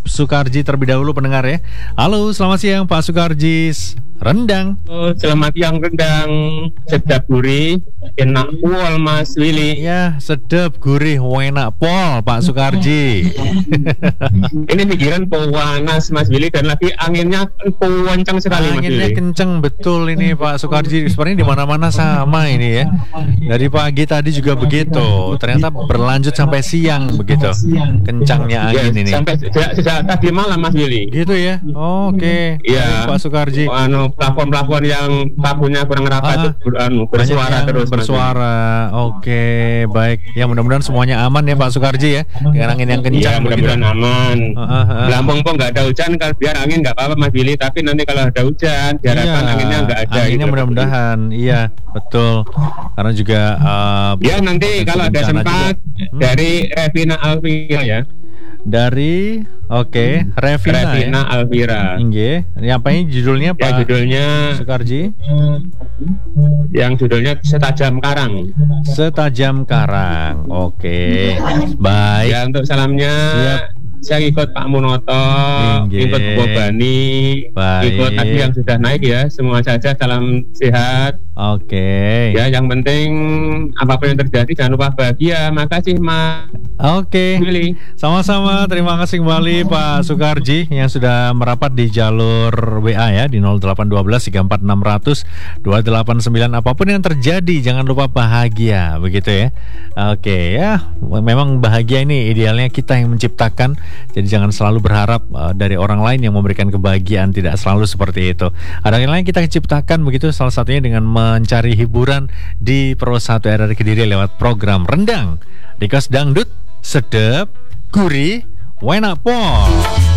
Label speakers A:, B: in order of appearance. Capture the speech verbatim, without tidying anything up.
A: Sukarji terlebih dahulu pendengar ya. Halo, selamat siang Pak Sukarji. Rendang.
B: Oh, selamat siang rendang, sedap gurih, enak pol Mas Willy.
A: Ya, sedap gurih, enak pol Pak Sukarji.
B: Ini pikiran panas Mas Willy dan lagi anginnya kencang sekali Mas Willy.
A: Anginnya kenceng betul ini Pak Sukarji. Sebenarnya di mana-mana sama ini ya. Dari pagi tadi juga begitu. Ternyata berlanjut sampai siang begitu. Kencangnya angin
B: ya,
A: ini.
B: Sampai sejak, sejak tadi malam Mas Willy.
A: Gitu ya. Oh, oke. Okay.
B: Iya.
A: Pak Sukarji.
B: Oh, anu plafon-plafon yang pakunya kurang rapat
A: ah,
B: itu anu, bersuara terus
A: bersuara. Oke, okay, baik. Ya mudah-mudahan semuanya aman ya Pak Sukarji ya. Dengan angin yang kencang.
B: Ya, mudah-mudahan aman.
A: Uh, uh, uh.
B: Lampung pun nggak ada hujan, kalau biar angin nggak apa-apa Mas Willy. Tapi nanti kalau ada hujan, diharapkan
A: iya,
B: anginnya nggak ada.
A: Anginnya
B: gitu,
A: mudah-mudahan, iya betul. Karena juga. Uh,
B: ya nanti kalau ada sempat hmm? dari Revina Alvira ya.
A: Dari oke okay, Revina,
B: Revina
A: ya?
B: Alvira.
A: Inge. Apa ini judulnya Pak?
B: Ya, judulnya
A: Sukarji.
B: Yang judulnya Setajam Karang.
A: Setajam Karang. Oke. Okay. Baik.
B: Ya, untuk salamnya siap. Saya ikut Pak Munoto, Inge. Ikut Bu Bani, baik. Ikut tadi yang sudah naik ya. Semua saja salam sehat.
A: Oke. Okay.
B: Ya, yang penting apapun yang terjadi jangan lupa bahagia. Makasih Mas.
A: Oke. Okay. Sama-sama. Terima kasih kembali Pak Sukarji yang sudah merapat di jalur W A ya di nol delapan satu dua tiga empat enam nol nol dua delapan sembilan. Apapun yang terjadi jangan lupa bahagia, begitu ya. Oke okay, ya. Memang bahagia ini idealnya kita yang menciptakan. Jadi jangan selalu berharap uh, dari orang lain yang memberikan kebahagiaan. Tidak selalu seperti itu. Ada yang lain kita ciptakan begitu. Salah satunya dengan mencari hiburan di Pro satu R R I Kediri lewat program Rendang. Request dangdut, sedap, gurih, enak pol.